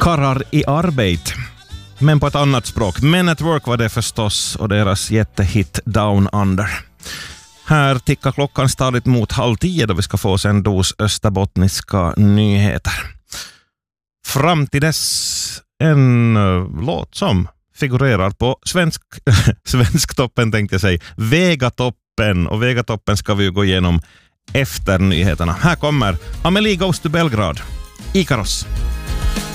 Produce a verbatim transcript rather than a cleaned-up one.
Karrar i arbete. Men på ett annat språk. Men at Work var det förstås och deras jättehit Down Under. Här tickar klockan stadigt mot halv tio då vi ska få oss en dos österbottniska nyheter. Fram till dess en uh, låt som figurerar på svensk, svensktoppen tänkte jag säga. Vegatoppen. Och Vegatoppen ska vi ju gå igenom efter nyheterna. Här kommer Amelie Goes to Belgrad. Ikaros.